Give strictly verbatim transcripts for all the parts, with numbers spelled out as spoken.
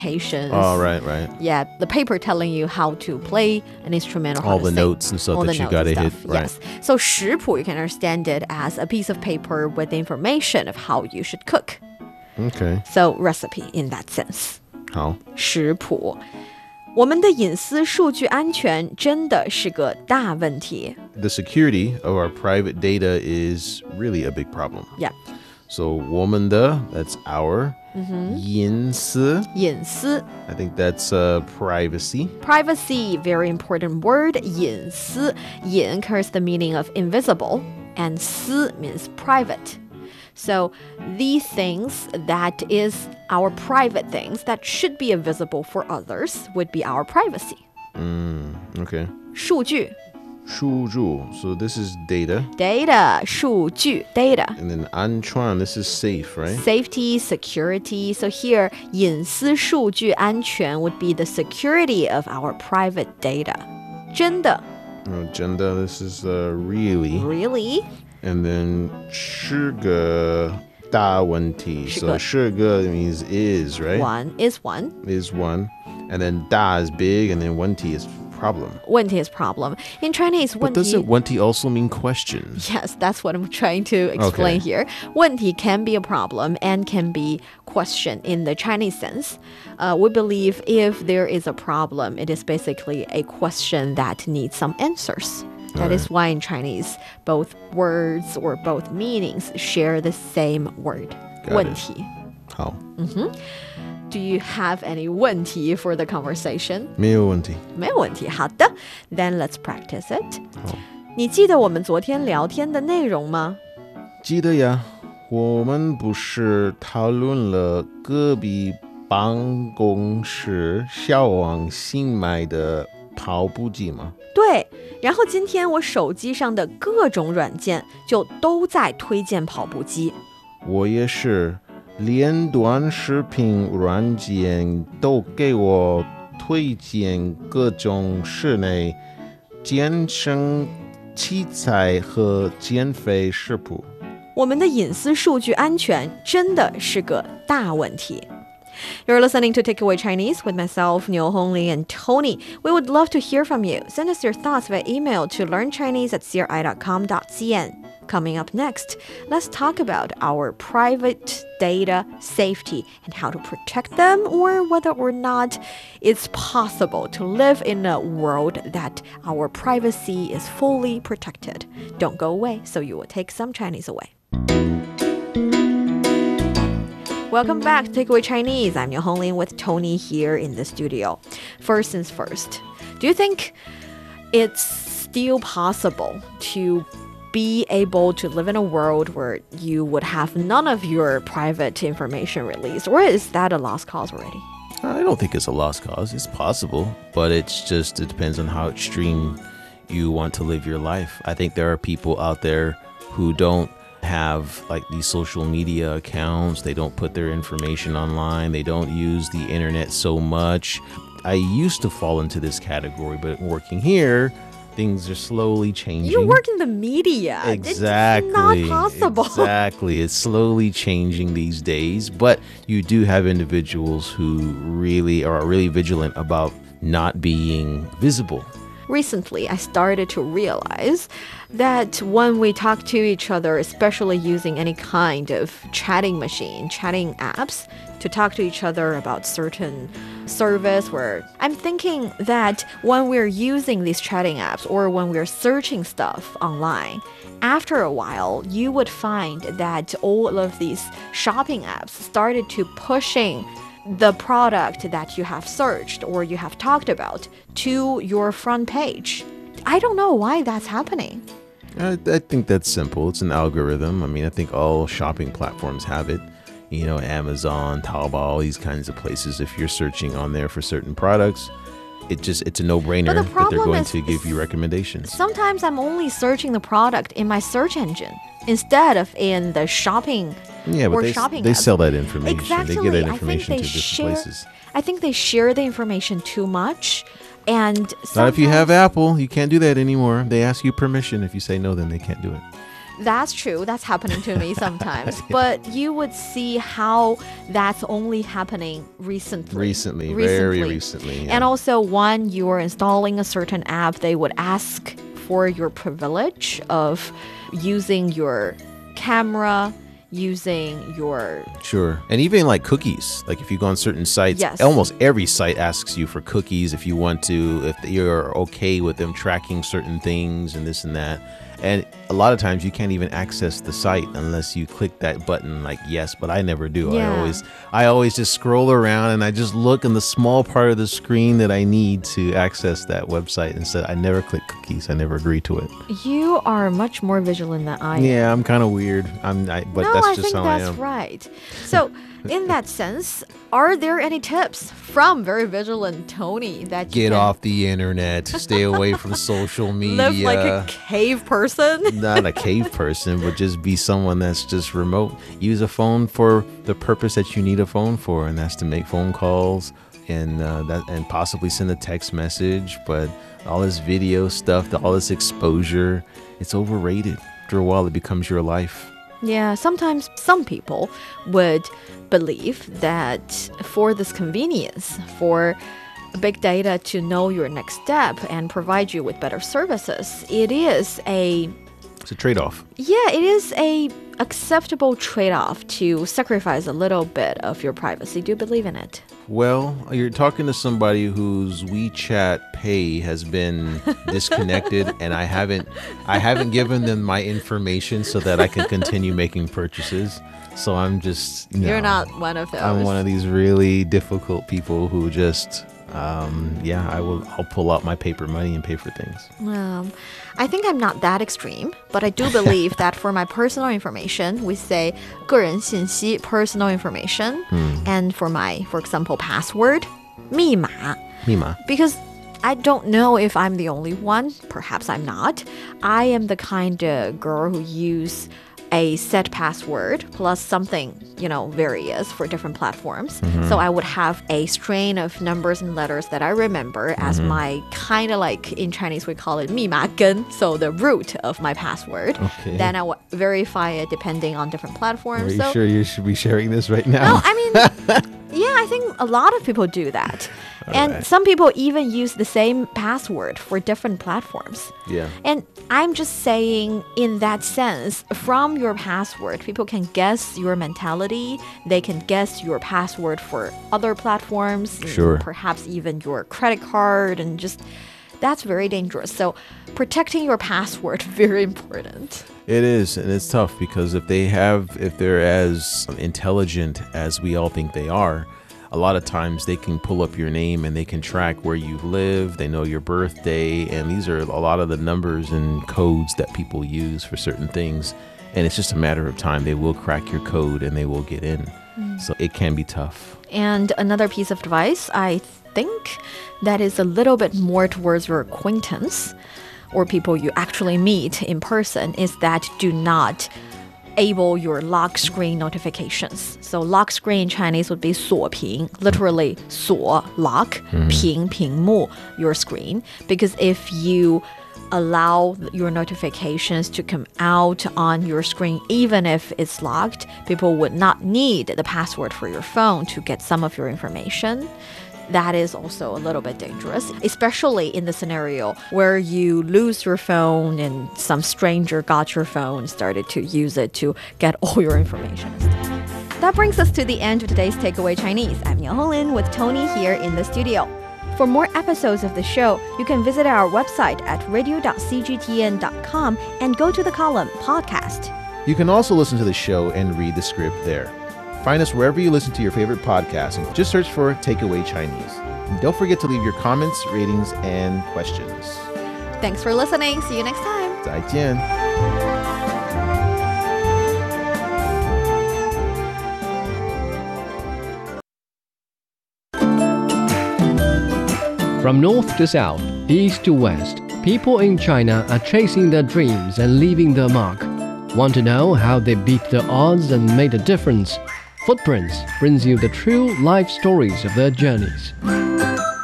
Oh, right, right. Yeah, the paper telling you how to play an instrument or how All to the sing. notes and stuff All that the you got to notes and hit. stuff, Right. Yes. So 食谱, you can understand it as a piece of paper with the information of how you should cook. Okay. So recipe in that sense. 好。 食谱。我们的隐私数据安全真的是个大问题。 The security of our private data is really a big problem. Yeah. So 我们的, that's our. Mm-hmm. 隐私. 隐私 I think that's uh, privacy. Privacy, very important word. 隐私 Yin carries the meaning of invisible, and 私 means private. So these things that is our private things that should be invisible for others would be our privacy. Mm, okay. 数据数据. So this is data. Data, 数据 data. And then 安全, this is safe, right? Safety, security. So here, 隐私数据安全 would be the security of our private data. 真的 Oh, agenda, this is uh, really. Really? And then 是个大问题. So 是个 means is, right? One is one. Is one. And then 大 is big, and then 问题 is problem. 问题 is problem. In Chinese, 问 But does 题 it 问题 also mean question? Yes, that's what I'm trying to explain Okay. here. 问题 can be a problem and can be question in the Chinese sense. Uh, we believe if there is a problem, it is basically a question that needs some answers. That Right. is why in Chinese, both words or both meanings share the same word. Got it. 问题. 好. Do you have any 问题 for the conversation? 没有问题. 没有问题。好的 Then let's practice it. 你记得我们昨天聊天的内容吗？ 记得呀，我们不是讨论了隔壁办公室小王新买的跑步机吗？ 对，然后今天我手机上的各种软件就都在推荐跑步机。 我也是，连短视频软件都给我推荐各种室内健身器材和减肥食谱。 我们的隐私数据安全真的是个大问题。You're listening to Takeaway Chinese with myself, Niu Hongli, and Tony. We would love to hear from you. Send us your thoughts via email to learnchinese at c r i dot com dot c n. Coming up next, let's talk about our private data safety and how to protect them, or whether or not it's possible to live in a world that our privacy is fully protected. Don't go away, so you will take some Chinese away. Welcome back to Takeaway Chinese. I'm Niu Honglin with Tony here in the studio. First things first, do you think it's still possible to be able to live in a world where you would have none of your private information released, or is that a lost cause already? I don't think it's a lost cause. It's possible, but it's just, it depends on how extreme you want to live your life. I think there are people out there who don't have like these social media accounts. They don't put their information online. They don't use the internet so much. I used to fall into this category, but working here, things are slowly changing. You work in the media. Exactly. It's not possible. Exactly. It's slowly changing these days, but you do have individuals who really are really vigilant about not being visible. Recently, I started to realize that when we talk to each other, especially using any kind of chatting machine, chatting apps, to talk to each other about certain service, where I'm thinking that when we're using these chatting apps or when we're searching stuff online, after a while, you would find that all of these shopping apps started to pushing the product that you have searched or you have talked about to your front page. I don't know why that's happening. I, I think that's simple. It's an algorithm. I mean, I think all shopping platforms have it. You know, Amazon, Taobao, all these kinds of places. If you're searching on there for certain products, it just it's a no-brainer the that they're problem going is- to give you recommendations. Sometimes I'm only searching the product in my search engine instead of in the shopping Yeah, but or they, shopping they apps. sell that information. Exactly. They give that I think information they to different share, places. I think they share the information too much. And Not if you have sometimes- Apple. You can't do that anymore. They ask you permission. If you say no, then they can't do it. That's true. That's happening to me sometimes. yeah. But you would see how that's only happening recently. Recently, recently. very recently. Yeah. And also, when you are installing a certain app, they would ask for your privilege of using your camera, using your... Sure. And even like cookies. Like if you go on certain sites, yes. almost every site asks you for cookies if you want to, if you're okay with them tracking certain things and this and that. And a lot of times you can't even access the site unless you click that button like yes, but I never do. Yeah. I always I always just scroll around and I just look in the small part of the screen that I need to access that website. Instead, I never click cookies. I never agree to it. You are much more vigilant than I am. Yeah, I'm kind of weird. I'm I, but no, that's I just think how that's I am. right. So, in that sense, are there any tips from very vigilant Tony that you Get can off the internet, stay away from social media. live like a cave person? Not a cave person, but just be someone that's just remote. Use a phone for the purpose that you need a phone for, and that's to make phone calls and uh, that, and possibly send a text message. But all this video stuff, all this exposure, it's overrated. After a while, it becomes your life. Yeah, sometimes some people would believe that for this convenience, for big data to know your next step and provide you with better services, it is a... It's a trade-off. Yeah, it is a acceptable trade-off to sacrifice a little bit of your privacy. Do you believe in it? Well, you're talking to somebody whose WeChat Pay has been disconnected, and I haven't, I haven't given them my information so that I can continue making purchases. So I'm just no, You're not one of those. I'm one of these really difficult people who just, um, yeah, I will. I'll pull out my paper money and pay for things. Um, I think I'm not that extreme, but I do believe that for my personal information, we say 个人信息, personal information, Hmm. and for my, for example, password, 密码. Mima. Because I don't know if I'm the only one. Perhaps I'm not. I am the kind of girl who use a set password plus something, you know, various for different platforms. Mm-hmm. So I would have a strain of numbers and letters that I remember as Mm-hmm. my kind of like in Chinese we call it 密码根, so the root of my password. Okay. Then I would verify it depending on different platforms. Are you so, sure you should be sharing this right now? no, I mean, yeah, I think a lot of people do that. And right. some people even use the same password for different platforms. Yeah. And I'm just saying, in that sense, from your password, people can guess your mentality. They can guess your password for other platforms. Sure. Perhaps even your credit card, and just that's very dangerous. So protecting your password, very important. It is, and it's tough because if they have, if they're as intelligent as we all think they are, a lot of times they can pull up your name and they can track where you live. They know your birthday, and these are a lot of the numbers and codes that people use for certain things. And it's just a matter of time. They will crack your code and they will get in. Mm. So it can be tough. And another piece of advice, I think, that is a little bit more towards your acquaintance or people you actually meet in person, is that do not enable your lock screen notifications. So lock screen in Chinese would be 锁屏, literally 锁 lock, 屏 屏幕 your screen. Because if you allow your notifications to come out on your screen, even if it's locked, people would not need the password for your phone to get some of your information. That is also a little bit dangerous, especially in the scenario where you lose your phone and some stranger got your phone and started to use it to get all your information. That brings us to the end of today's Takeaway Chinese. I'm Niao Honglin with Tony here in the studio. For more episodes of the show, you can visit our website at radio dot c g t n dot com and go to the column Podcast. You can also listen to the show and read the script there. Find us wherever you listen to your favorite podcasts and just search for Takeaway Chinese. And don't forget to leave your comments, ratings, and questions. Thanks for listening. See you next time. 再见. From north to south, east to west, people in China are chasing their dreams and leaving their mark. Want to know how they beat the odds and made a difference? Footprints brings you the true life stories of their journeys.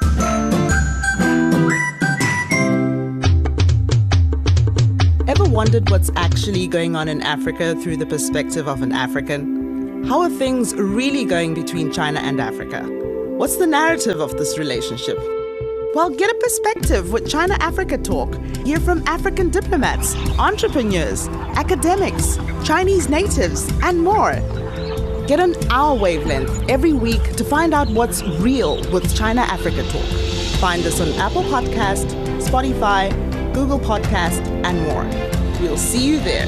Ever wonder considered what's actually going on in Africa through the perspective of an African? How are things really going between China and Africa? What's the narrative of this relationship? Well, get a perspective with China Africa Talk. Hear from African diplomats, entrepreneurs, academics, Chinese natives, and more. Get on our wavelength every week to find out what's real with China Africa Talk. Find us on Apple Podcast, Spotify, Google Podcast, and more. We'll see you there.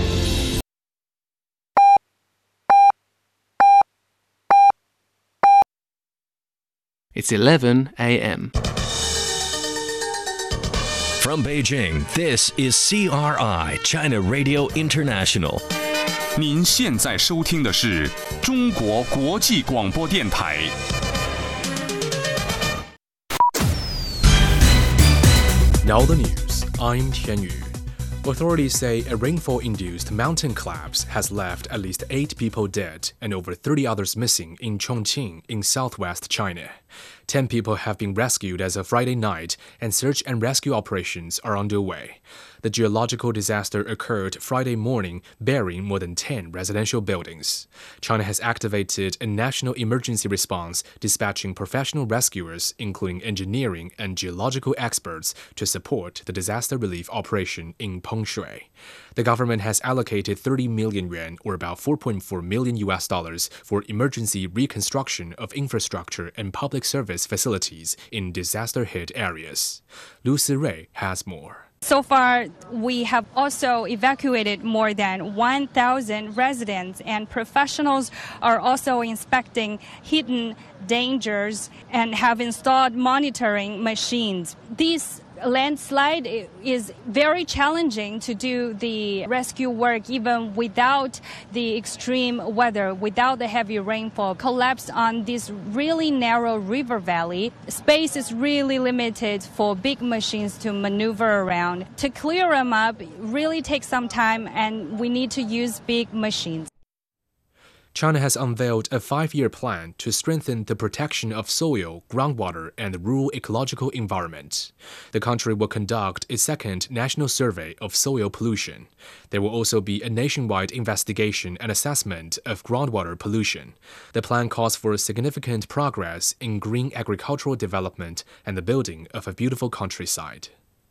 It's eleven a m From Beijing, this is C R I, China Radio International. 您现在收听的是中国国际广播电台。 Now the news. I'm Tian Yu. Authorities say a rainfall-induced mountain collapse has left at least eight people dead and over thirty others missing in Chongqing in southwest China. Ten people have been rescued as of Friday night, and search and rescue operations are underway. The geological disaster occurred Friday morning, burying more than ten residential buildings. China has activated a national emergency response, dispatching professional rescuers, including engineering and geological experts, to support the disaster relief operation in Pengshui. The government has allocated thirty million yuan, or about four point four million U S dollars, for emergency reconstruction of infrastructure and public service facilities in disaster-hit areas. Lu Sirui has more. So far, we have also evacuated more than one thousand residents, and professionals are also inspecting hidden dangers and have installed monitoring machines. These landslide is very challenging to do the rescue work even without the extreme weather, without the heavy rainfall. Collapse on this really narrow river valley. Space is really limited for big machines to maneuver around. To clear them up really takes some time, and we need to use big machines. China has unveiled a five-year plan to strengthen the protection of soil, groundwater, and the rural ecological environment. The country will conduct a second national survey of soil pollution. There will also be a nationwide investigation and assessment of groundwater pollution. The plan calls for significant progress in green agricultural development and the building of a beautiful countryside.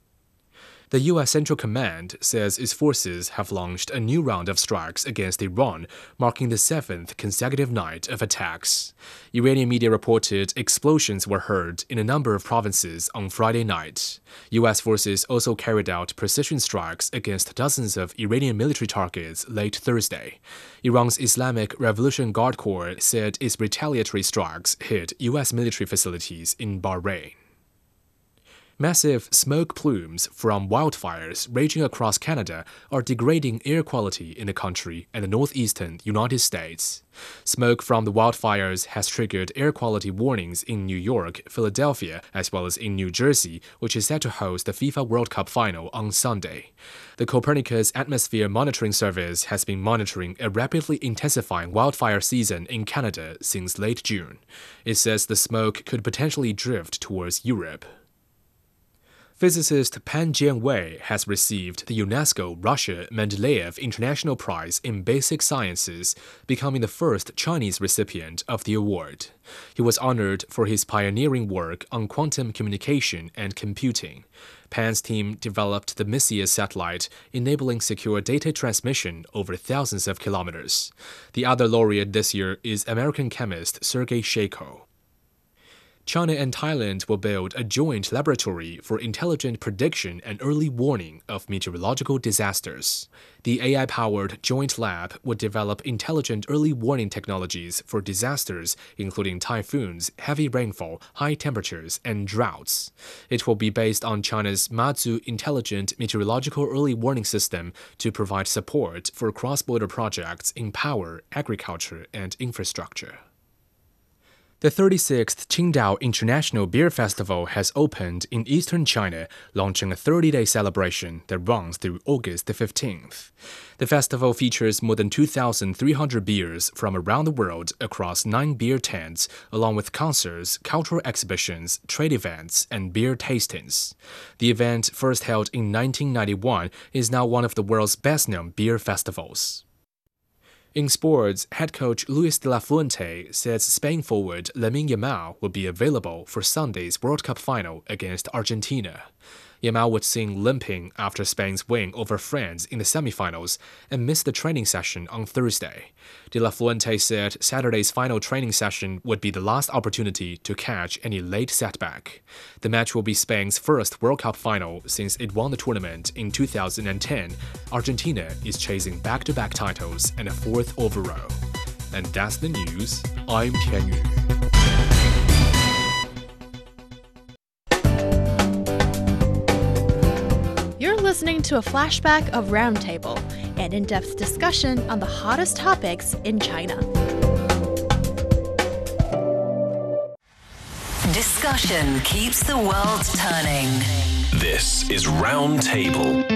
The U S Central Command says its forces have launched a new round of strikes against Iran, marking the seventh consecutive night of attacks. Iranian media reported explosions were heard in a number of provinces on Friday night. U S forces also carried out precision strikes against dozens of Iranian military targets late Thursday. Iran's Islamic Revolution Guard Corps said its retaliatory strikes hit U S military facilities in Bahrain. Massive smoke plumes from wildfires raging across Canada are degrading air quality in the country and the northeastern United States. Smoke from the wildfires has triggered air quality warnings in New York, Philadelphia, as well as in New Jersey, which is set to host the FIFA World Cup final on Sunday. The Copernicus Atmosphere Monitoring Service has been monitoring a rapidly intensifying wildfire season in Canada since late June. It says the smoke could potentially drift towards Europe. Physicist Pan Jianwei has received the UNESCO Russia Mendeleev International Prize in Basic Sciences, becoming the first Chinese recipient of the award. He was honored for his pioneering work on quantum communication and computing. Pan's team developed the Messier satellite, enabling secure data transmission over thousands of kilometers. The other laureate this year is American chemist Sergei Shako. China and Thailand will build a joint laboratory for intelligent prediction and early warning of meteorological disasters. The A I-powered joint lab would develop intelligent early warning technologies for disasters, including typhoons, heavy rainfall, high temperatures, and droughts. It will be based on China's Mazu Intelligent Meteorological Early Warning System to provide support for cross-border projects in power, agriculture, and infrastructure. The thirty-sixth Qingdao International Beer Festival has opened in eastern China, launching a thirty-day celebration that runs through August the fifteenth. The festival features more than two thousand three hundred beers from around the world across nine beer tents, along with concerts, cultural exhibitions, trade events, and beer tastings. The event, first held in nineteen ninety-one, is now one of the world's best-known beer festivals. In sports, head coach Luis de la Fuente says Spain forward Lamine Yamal will be available for Sunday's World Cup final against Argentina. Yamal was seen limping after Spain's win over France in the semifinals and missed the training session on Thursday. De la Fuente said Saturday's final training session would be the last opportunity to catch any late setback. The match will be Spain's first World Cup final since it won the tournament in two thousand ten. Argentina is chasing back-to-back titles and a fourth overall. And that's the news. I'm Tian Yu. Listening to a flashback of Roundtable, an in-depth discussion on the hottest topics in China. Discussion keeps the world turning. This is Roundtable.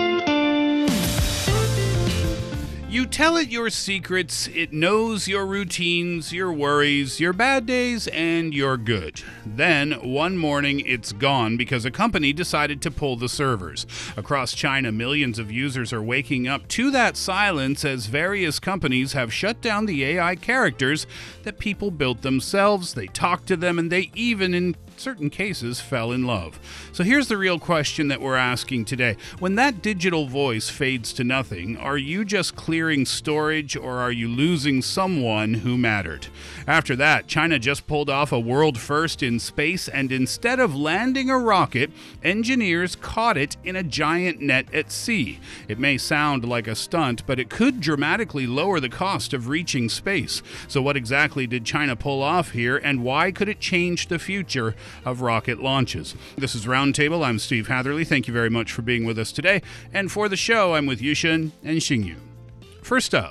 You tell it your secrets, it knows your routines, your worries, your bad days, and your good. Then, one morning, it's gone because a company decided to pull the servers. Across China, millions of users are waking up to that silence as various companies have shut down the A I characters that people built themselves. They talked to them, and they even, in certain cases, fell in love. So here's the real question that we're asking today. When that digital voice fades to nothing, are you just clearing storage or are you losing someone who mattered? After that, China just pulled off a world first in space, and instead of landing a rocket, engineers caught it in a giant net at sea. It may sound like a stunt, but it could dramatically lower the cost of reaching space. So what exactly did China pull off here, and why could it change the future of rocket launches? This is Roundtable. I'm Steve Hatherley. Thank you very much for being with us today. And for the show, I'm with Yushun and Xingyu. First up,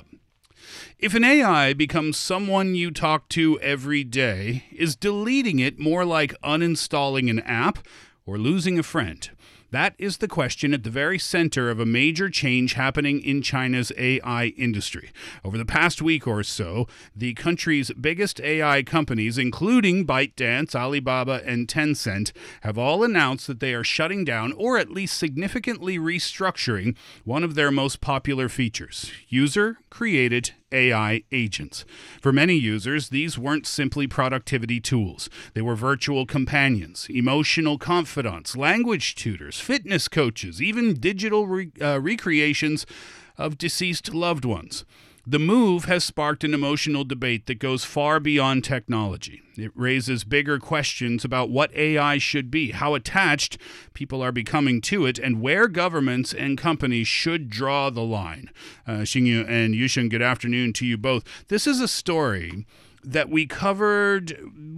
if an A I becomes someone you talk to every day, is deleting it more like uninstalling an app or losing a friend? That is the question at the very center of a major change happening in China's A I industry. Over the past week or so, the country's biggest A I companies, including ByteDance, Alibaba, and Tencent, have all announced that they are shutting down or at least significantly restructuring one of their most popular features: user-created A I agents. For many users, these weren't simply productivity tools. They were virtual companions, emotional confidants, language tutors, fitness coaches, even digital re- uh, recreations of deceased loved ones. The move has sparked an emotional debate that goes far beyond technology. It raises bigger questions about what A I should be, how attached people are becoming to it, and where governments and companies should draw the line. Uh, Xingyu and Yushun, good afternoon to you both. This is a story that we covered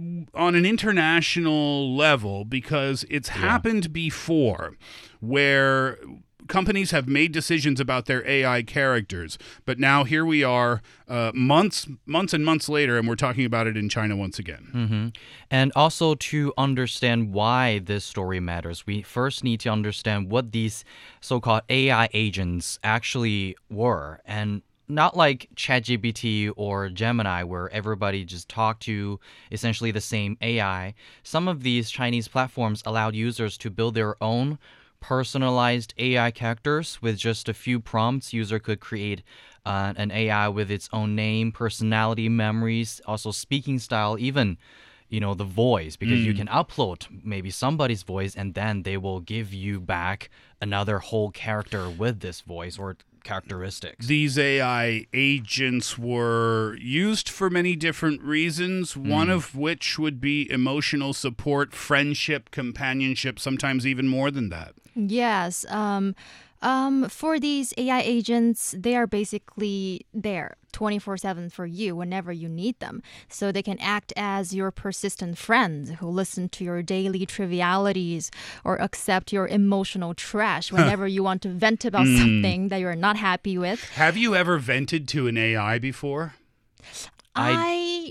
on an international level because it's yeah. happened before, where companies have made decisions about their A I characters, but now here we are uh, months months and months later, and we're talking about it in China once again. Mm-hmm. And also, to understand why this story matters, we first need to understand what these so-called A I agents actually were. And not like ChatGPT or Gemini, where everybody just talked to essentially the same A I. Some of these Chinese platforms allowed users to build their own personalized A I characters. With just a few prompts, user could create uh, an A I with its own name, personality, memories, also speaking style, even, you know, the voice, because mm. you can upload maybe somebody's voice and then they will give you back another whole character with this voice or characteristics. These A I agents were used for many different reasons, mm. one of which would be emotional support, friendship, companionship, sometimes even more than that. Yes. Um, um, for these A I agents, they are basically there twenty-four seven for you whenever you need them. So they can act as your persistent friends who listen to your daily trivialities or accept your emotional trash whenever you want to vent about mm. something that you're not happy with. Have you ever vented to an A I before? I...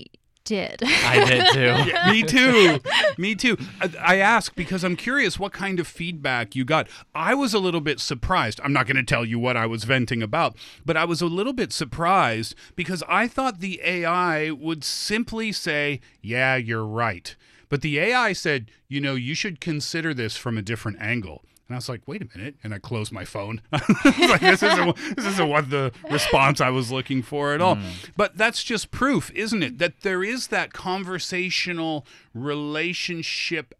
did. I did too. Yeah, me too. Me too. I, I ask because I'm curious what kind of feedback you got. I was a little bit surprised. I'm not going to tell you what I was venting about, but I was a little bit surprised because I thought the A I would simply say, yeah, you're right. But the A I said, you know, you should consider this from a different angle. And I was like, wait a minute. And I closed my phone. I was like, this isn't, this isn't what the response I was looking for at all. Mm. But that's just proof, isn't it? That there is that conversational relationship